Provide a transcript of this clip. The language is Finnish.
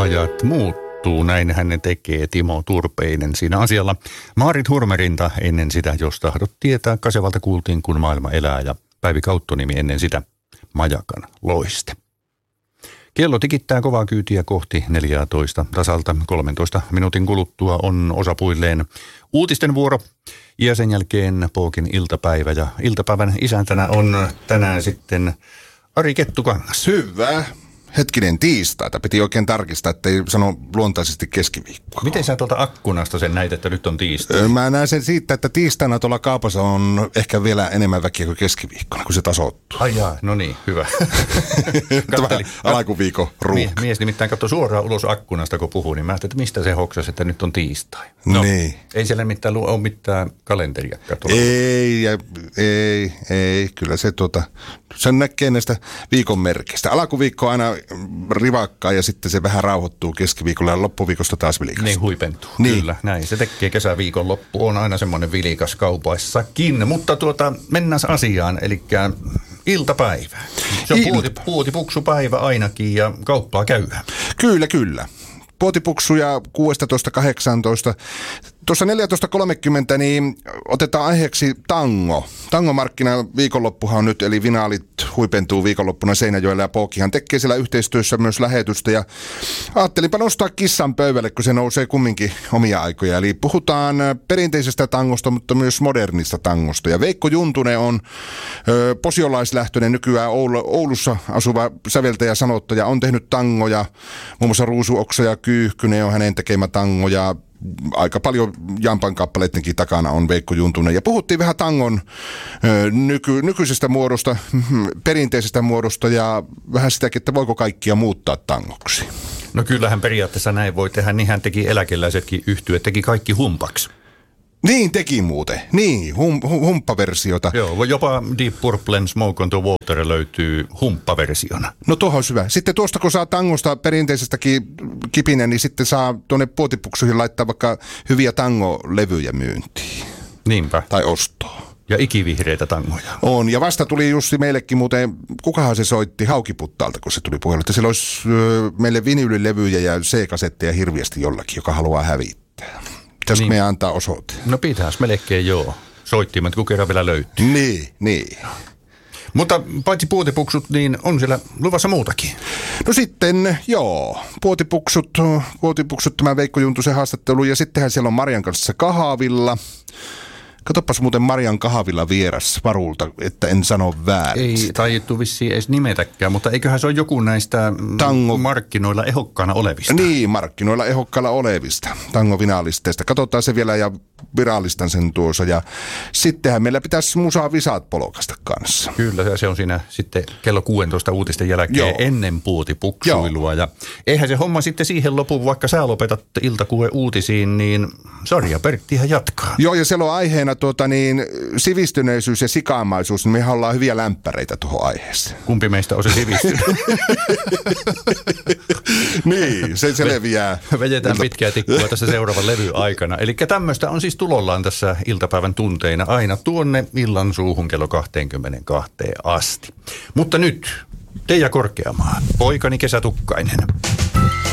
Ajat muuttuu, näin hän tekee Timo Turpeinen siinä asialla. Maarit Hurmerinta ennen sitä, jos tahdot tietää. Kasevalta kuultiin, kun maailma elää, ja Päivi Kauttonimi ennen sitä Majakan loiste. Kello tikittää kovaa kyytiä kohti 14 tasalta. 13 minuutin kuluttua on osapuilleen uutisten vuoro ja sen jälkeen Pookin iltapäivä. Ja iltapäivän isäntänä on tänään sitten Ari Kettukangas. Hyvä. Hetkinen, tiistaita. Piti oikein tarkistaa, ettei sano luontaisesti keskiviikkoa. Miten sä tuolta akkunasta sen näit, että nyt on tiistai? Mä näen sen siitä, että tiistaina tuolla kaupassa on ehkä vielä enemmän väkeä kuin keskiviikkona, kun se tasoittuu. Ai jaa, no niin, hyvä. Alkuviikon ruuhka. Mies nimittäin katsoi suoraan ulos akkunasta, kun puhuu, niin mä ajattelin, että mistä se hoksasi, että nyt on tiistai. No, niin. Ei siellä ole mitään kalenteria. Ei. Kyllä se sen näkee näistä viikon merkistä. Alkuviikko aina rivakkaa ja sitten se vähän rauhoittuu keskiviikolla ja loppuviikosta taas vilikas. Niin huipentuu, niin. Kyllä, näin. Se tekee kesäviikon loppu, on aina semmoinen vilikas kaupaissakin. Mutta mennään asiaan, eli iltapäivä. Se on puotipuksupäivä ainakin ja kauppaa käydään. Kyllä. Puotipuksuja 16-18. Tuossa 14.30 niin otetaan aiheeksi tango. Tangomarkkina viikonloppuhan on nyt, eli vinaalit huipentuu viikonloppuna Seinäjoella ja Pookihan tekee siellä yhteistyössä myös lähetystä. Ja ajattelinpa nostaa kissan pöydälle, kun se nousee kumminkin omia aikoja. Eli puhutaan perinteisestä tangosta, mutta myös modernista tangosta. Ja Veikko Juntunen on posiolaislähtöinen nykyään Oulussa asuva säveltäjä sanottaja. On tehnyt tangoja, muun muassa Ruusuoksa ja Kyyhkynen on hänen tekemä tango ja aika paljon Jampan kappaleidenkin takana on Veikko Juntunen. Ja puhuttiin vähän tangon nykyisestä muodosta, perinteisestä muodosta ja vähän sitäkin, että voiko kaikkia muuttaa tangoksi. No kyllähän periaatteessa näin voi tehdä, niin hän teki eläkeläisetkin yhtye, teki kaikki humpaksi. Niin teki muuten, niin humppaversiota. Joo, jopa Deep Purplen Smoke on the Water löytyy humppaversiona. No tuohon on hyvä. Sitten tuosta kun saa tangosta perinteisestäkin kipinen, niin sitten saa tuonne puotipuksuihin laittaa vaikka hyviä tangolevyjä myyntiin. Niinpä. Tai ostoon. Ja ikivihreitä tangoja. On, ja vasta tuli Jussi meillekin muuten, kukahan se soitti Haukiputtaalta, kun se tuli puheelle, että siellä olisi meille vinyylilevyjä ja C-kasetteja hirviästi jollakin, joka haluaa hävittää. Pitäisikö niin. Meidän antaa osoite? No pitäisi, melkein joo. Soittimet, kun kerran vielä löytyy. Niin. Mutta paitsi puotipuksut, niin on siellä luvassa muutakin. No sitten, joo. Puotipuksut tämä Veikko Juntusen haastattelu. Ja sittenhän siellä on Marian kanssa kahvilla. Katsopas muuten Marian kahvilla vieras Varulta, että en sano väärin. Ei taidettu vissiin edes nimetäkään, mutta eiköhän se ole joku näistä markkinoilla ehokkaana olevista. Niin, markkinoilla ehokkaalla olevista tangovinaalisteista. Katsotaan se vielä ja virallistan sen tuossa. Ja sittenhän meillä pitäisi musaa Visaat polkasta kanssa. Kyllä, se on siinä sitten kello 16 uutisten jälkeen ennen puotipuksuilua. Ja eihän se homma sitten siihen lopu, vaikka sä lopetat Iltakuve uutisiin, niin Sarja Perttihän jatkaa. Joo, ja siellä on aiheena sivistyneisyys ja sikaamaisuus, niin mehän ollaan hyviä lämpäreitä tuohon aiheeseen. Kumpi meistä on se sivistynyt? Niin, se selviää. Vedetään pitkää tikkua tässä seuraavan levy aikana. Eli tämmöistä on siis tulollaan tässä iltapäivän tunteina aina tuonne illan suuhun kello 22 asti. Mutta nyt Teija Korkeamaa, poikani Kesätukkainen.